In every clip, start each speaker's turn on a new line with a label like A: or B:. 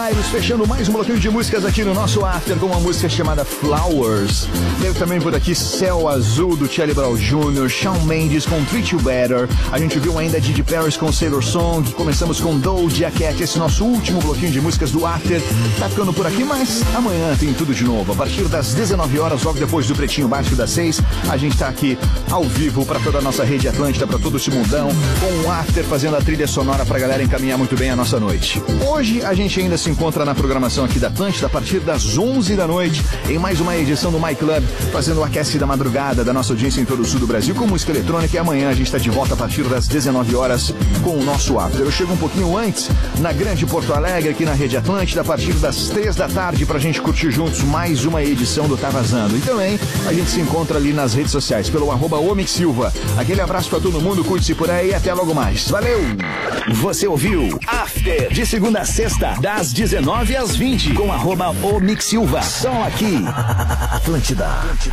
A: Fechando mais um bloquinho de músicas aqui no nosso After com uma música chamada Flowers. Teve também por aqui Céu Azul do Charlie Brown Jr., Shawn Mendes com Treat You Better. A gente viu ainda Didi Paris com Sailor Song. Começamos com Doja Cat, esse nosso último bloquinho de músicas do After. Tá ficando por aqui, mas amanhã tem tudo de novo. A partir das 19 horas, logo depois do Pretinho Básico das 6, a gente tá aqui ao vivo para toda a nossa rede Atlântida, para todo esse mundão, com o After fazendo a trilha sonora pra galera encaminhar muito bem a nossa noite. Hoje a gente ainda se encontra na programação aqui da Atlântida a partir das 11 da noite em mais uma edição do My Club, fazendo o aquece da madrugada da nossa audiência em todo o sul do Brasil com música eletrônica, e amanhã a gente está de volta a partir das 19 horas com o nosso After. Eu chego um pouquinho antes na Grande Porto Alegre, aqui na Rede Atlântida, a partir das 3 da tarde pra gente curtir juntos mais uma edição do Tá Vazando. E também a gente se encontra ali nas redes sociais pelo @omixsilva. Aquele abraço pra todo mundo, cuide-se por aí e até logo mais. Valeu! Você ouviu After de segunda a sexta, das 19 às 20, com @omixsilva. Só aqui. Atlântida.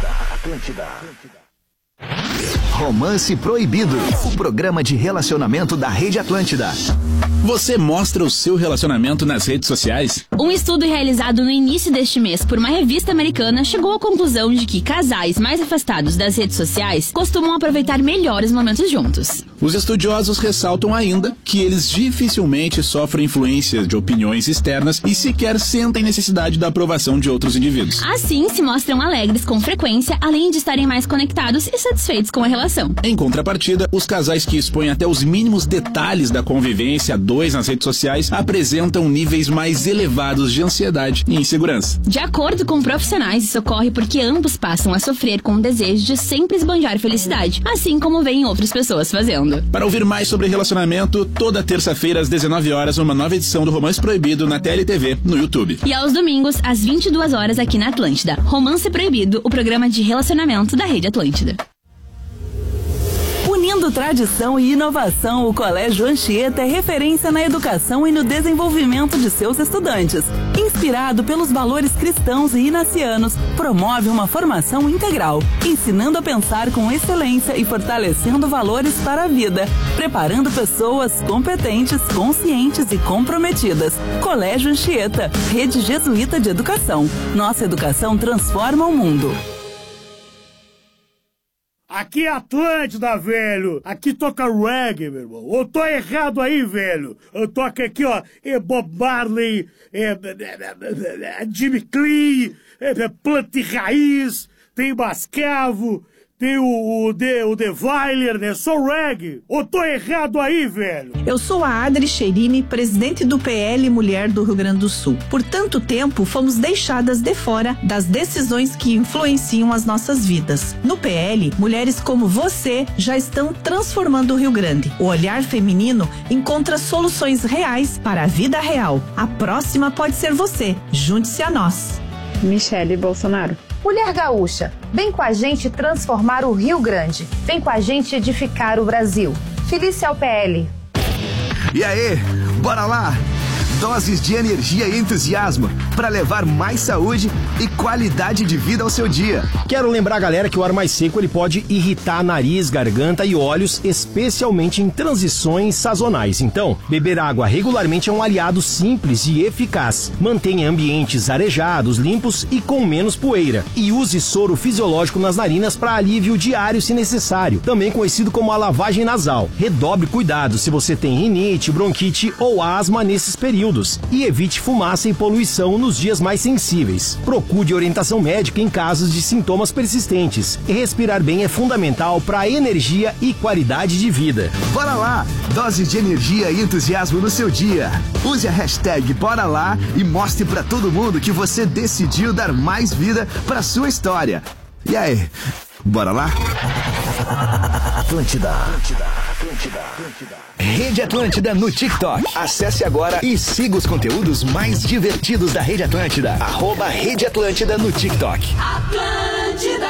A: Romance Proibido, o programa de relacionamento da Rede Atlântida.
B: Você mostra o seu relacionamento nas redes sociais?
C: Um estudo realizado no início deste mês por uma revista americana chegou à conclusão de que casais mais afastados das redes sociais costumam aproveitar melhor os momentos juntos.
B: Os estudiosos ressaltam ainda que eles dificilmente sofrem influência de opiniões externas e sequer sentem necessidade da aprovação de outros indivíduos.
C: Assim, se mostram alegres com frequência, além de estarem mais conectados e satisfeitos com a relação.
B: Em contrapartida, os casais que expõem até os mínimos detalhes da convivência a dois nas redes sociais apresentam níveis mais elevados de ansiedade e insegurança.
C: De acordo com profissionais, isso ocorre porque ambos passam a sofrer com o desejo de sempre esbanjar felicidade, assim como veem outras pessoas fazendo.
B: Para ouvir mais sobre relacionamento, toda terça-feira às 19 horas, uma nova edição do Romance Proibido na TLTV, no YouTube.
C: E aos domingos, às 22 horas aqui na Atlântida. Romance Proibido, o programa de relacionamento da Rede Atlântida.
D: Unindo tradição e inovação, o Colégio Anchieta é referência na educação e no desenvolvimento de seus estudantes. Inspirado pelos valores cristãos e inacianos, promove uma formação integral, ensinando a pensar com excelência e fortalecendo valores para a vida, preparando pessoas competentes, conscientes e comprometidas. Colégio Anchieta, Rede Jesuíta de Educação. Nossa educação transforma o mundo.
E: Aqui é Atlântida, velho. Aqui toca reggae, meu irmão. Eu tô errado aí, velho. Eu toco aqui, ó, Bob Marley, Jimmy Clee, Planta e Raiz, tem Bascavo, tem o The Weiler, né? Só reggae. Eu tô errado aí, velho.
F: Eu sou a Adri Cherini, presidente do PL Mulher do Rio Grande do Sul. Por tanto tempo, fomos deixadas de fora das decisões que influenciam as nossas vidas. No PL, mulheres como você já estão transformando o Rio Grande. O olhar feminino encontra soluções reais para a vida real. A próxima pode ser você. Junte-se a nós.
G: Michele Bolsonaro.
H: Mulher gaúcha, vem com a gente transformar o Rio Grande. Vem com a gente edificar o Brasil. Felícia ao PL.
A: E aí, bora lá? Doses de energia e entusiasmo para levar mais saúde e qualidade de vida ao seu dia.
I: Quero lembrar a galera que o ar mais seco ele pode irritar nariz, garganta e olhos, especialmente em transições sazonais. Então, beber água regularmente é um aliado simples e eficaz. Mantenha ambientes arejados, limpos e com menos poeira. E use soro fisiológico nas narinas para alívio diário se necessário, também conhecido como a lavagem nasal. Redobre cuidado se você tem rinite, bronquite ou asma nesses períodos. E evite fumaça e poluição nos dias mais sensíveis. Procure orientação médica em casos de sintomas persistentes. E respirar bem é fundamental para energia e qualidade de vida.
A: Bora lá! Doses de energia e entusiasmo no seu dia. Use a hashtag Bora Lá e mostre para todo mundo que você decidiu dar mais vida para sua história. E aí, bora lá? Atlântida. Rede Atlântida no TikTok. Acesse agora e siga os conteúdos mais divertidos da Rede Atlântida. @Rede Atlântida no TikTok.
D: Atlântida.